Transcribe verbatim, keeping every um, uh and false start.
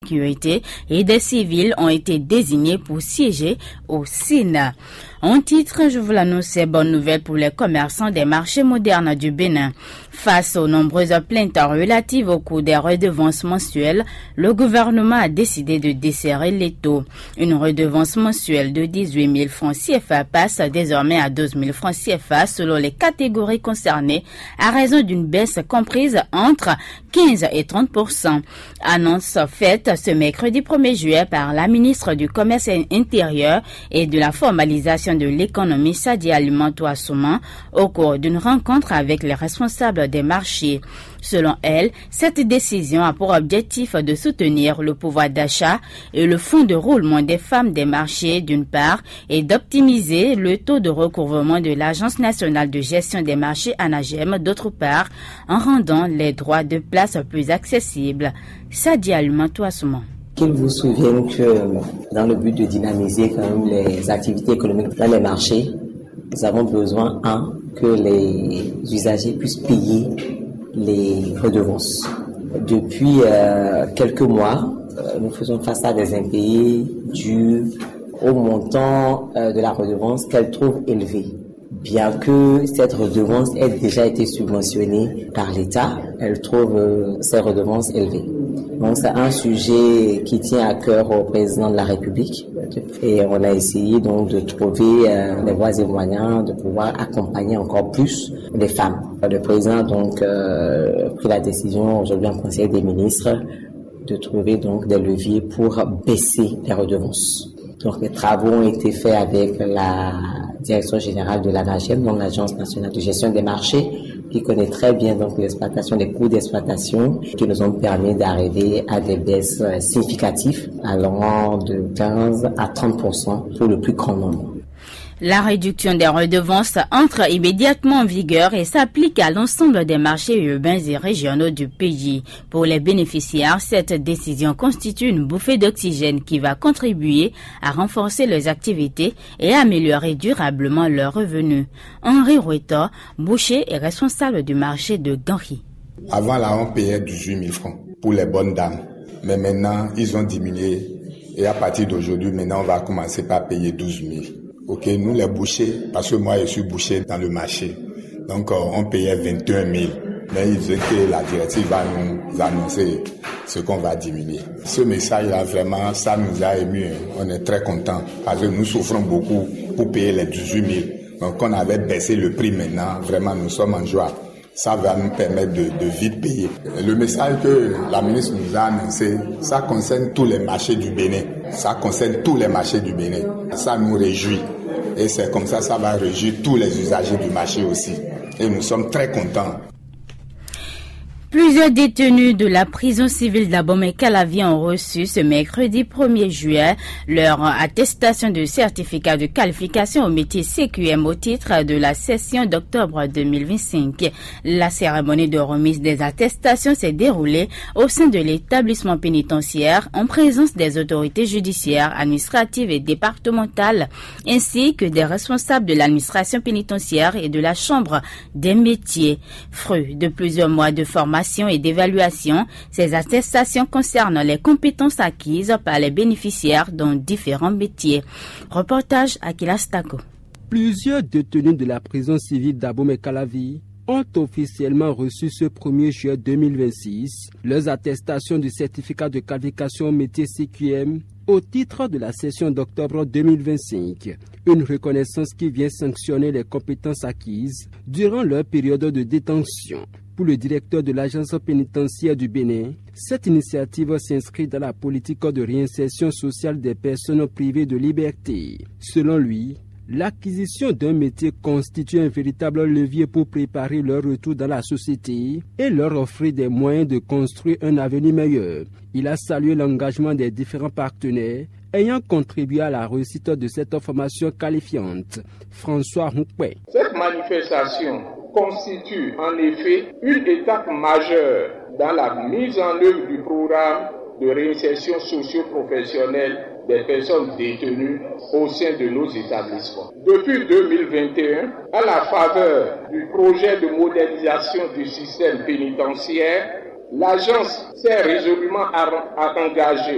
sécurité et des civils ont été désignés pour siéger au Sénat. En titre, je vous l'annonce, bonne nouvelle pour les commerçants des marchés modernes du Bénin. Face aux nombreuses plaintes relatives au coût des redevances mensuelles, le gouvernement a décidé de desserrer les taux. Une redevance mensuelle de dix-huit mille francs C F A passe désormais à douze mille francs C F A selon les catégories concernées, à raison d'une baisse comprise entre quinze et trente pour cent. Annonce faite ce mercredi premier juillet par la ministre du Commerce intérieur et de la formalisation de l'économie Sadia Alimentou Assouman au cours d'une rencontre avec les responsables des marchés. Selon elle, cette décision a pour objectif de soutenir le pouvoir d'achat et le fonds de roulement des femmes des marchés d'une part et d'optimiser le taux de recouvrement de l'Agence nationale de gestion des marchés ANAGEM d'autre part en rendant les droits de place plus accessibles. Sadia Alimentou Assouman. Qu'il vous souvienne que dans le but de dynamiser quand même les activités économiques dans les marchés, nous avons besoin, un, que les usagers puissent payer les redevances. Depuis euh, quelques mois, euh, nous faisons face à des impayés dus au montant euh, de la redevance qu'elle trouve élevé. Bien que cette redevance ait déjà été subventionnée par l'État, elle trouve euh, ces redevances élevées. Donc c'est un sujet qui tient à cœur au président de la République et on a essayé donc de trouver euh, les voies et moyens de pouvoir accompagner encore plus les femmes. Le président donc euh, pris la décision aujourd'hui en Conseil des ministres de trouver donc des leviers pour baisser les redevances. Donc les travaux ont été faits avec la direction générale de l'ANAGEM, donc l'Agence nationale de gestion des marchés, qui connaît très bien donc l'exploitation, les coûts d'exploitation, qui nous ont permis d'arriver à des baisses significatives allant de quinze à trente pour cent pour le plus grand nombre. La réduction des redevances entre immédiatement en vigueur et s'applique à l'ensemble des marchés urbains et régionaux du pays. Pour les bénéficiaires, cette décision constitue une bouffée d'oxygène qui va contribuer à renforcer leurs activités et à améliorer durablement leurs revenus. Henri Roueto, boucher et responsable du marché de Ganri. Avant là, on payait dix-huit mille francs pour les bonnes dames. Mais maintenant, ils ont diminué. Et à partir d'aujourd'hui, maintenant, on va commencer par payer douze mille. Ok, nous les bouchers, parce que moi je suis boucher dans le marché, donc euh, on payait vingt et un mille, mais ils disaient que la directive va nous annoncer ce qu'on va diminuer. Ce message-là, vraiment, ça nous a ému, on est très contents, parce que nous souffrons beaucoup pour payer les dix-huit mille. Donc on avait baissé le prix maintenant, vraiment nous sommes en joie. Ça va nous permettre de, de vite payer. Le message que la ministre nous a annoncé, ça concerne tous les marchés du Bénin. Ça concerne tous les marchés du Bénin. Ça nous réjouit. Et c'est comme ça, ça va réjouir tous les usagers du marché aussi. Et nous sommes très contents. Plusieurs détenus de la prison civile d'Abomey-Calavi ont reçu ce mercredi premier juillet leur attestation de certificat de qualification au métier C Q M au titre de la session d'octobre deux mille vingt-cinq. La cérémonie de remise des attestations s'est déroulée au sein de l'établissement pénitentiaire en présence des autorités judiciaires, administratives et départementales ainsi que des responsables de l'administration pénitentiaire et de la chambre des métiers. Fruit de plusieurs mois de formation et d'évaluation, ces attestations concernent les compétences acquises par les bénéficiaires dans différents métiers. Reportage Akila Stako. Plusieurs détenus de la prison civile d'Abomey-Calavi ont officiellement reçu ce premier juillet deux mille vingt-six leurs attestations du certificat de qualification au métier C Q M au titre de la session d'octobre deux mille vingt-cinq. Une reconnaissance qui vient sanctionner les compétences acquises durant leur période de détention. Pour le directeur de l'agence pénitentiaire du Bénin, cette initiative s'inscrit dans la politique de réinsertion sociale des personnes privées de liberté. Selon lui, l'acquisition d'un métier constitue un véritable levier pour préparer leur retour dans la société et leur offrir des moyens de construire un avenir meilleur. Il a salué l'engagement des différents partenaires ayant contribué à la réussite de cette formation qualifiante. François Houkwe. Cette manifestation constitue en effet une étape majeure dans la mise en œuvre du programme de réinsertion socio-professionnelle des personnes détenues au sein de nos établissements. Depuis deux mille vingt et un, à la faveur du projet de modernisation du système pénitentiaire, l'agence s'est résolument engagée